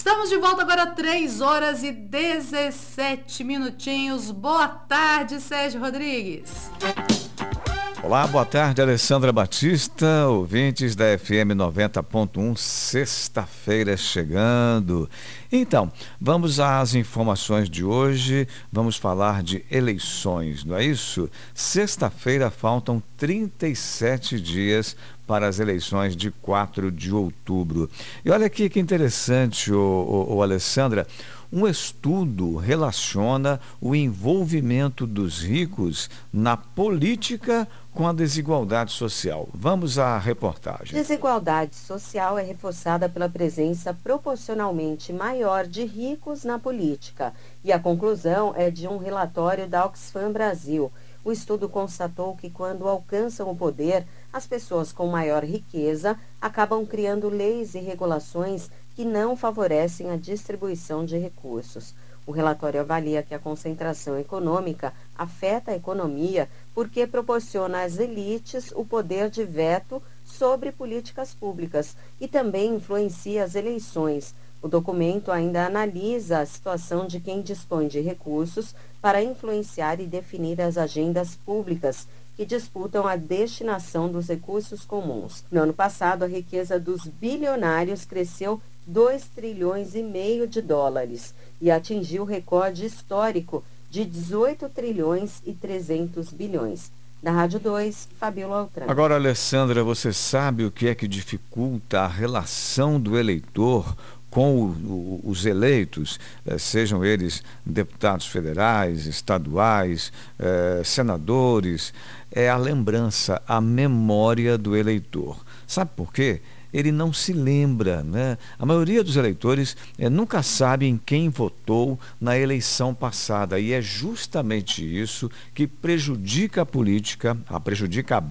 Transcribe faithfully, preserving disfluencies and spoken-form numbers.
Estamos de volta agora, três horas e dezessete minutinhos. Boa tarde, Sérgio Rodrigues. Olá, boa tarde, Alessandra Batista, ouvintes da F M noventa ponto um, sexta-feira chegando. Então, vamos às informações de hoje, vamos falar de eleições, não é isso? Sexta-feira faltam trinta e sete dias para as eleições de quatro de outubro. E olha aqui que interessante, ô, ô, ô Alessandra, um estudo relaciona o envolvimento dos ricos na política com a desigualdade social. Vamos à reportagem. Desigualdade social é reforçada pela presença proporcionalmente maior de ricos na política. E a conclusão é de um relatório da Oxfam Brasil. O estudo constatou que quando alcançam o poder, as pessoas com maior riqueza acabam criando leis e regulações que não favorecem a distribuição de recursos. O relatório avalia que a concentração econômica afeta a economia porque proporciona às elites o poder de veto sobre políticas públicas e também influencia as eleições. O documento ainda analisa a situação de quem dispõe de recursos para influenciar e definir as agendas públicas que disputam a destinação dos recursos comuns. No ano passado, a riqueza dos bilionários cresceu dois trilhões e meio de dólares e atingiu o recorde histórico de dezoito trilhões e trezentos bilhões. Da Rádio dois, Fabíola Altran. Agora, Alessandra, você sabe o que é que dificulta a relação do eleitor com o, o, os eleitos, eh, sejam eles deputados federais, estaduais, eh, senadores? É a lembrança, a memória do eleitor. Sabe por quê? Ele não se lembra, né? A maioria dos eleitores é, nunca sabe em quem votou na eleição passada, e é justamente isso que prejudica a política, a prejudica a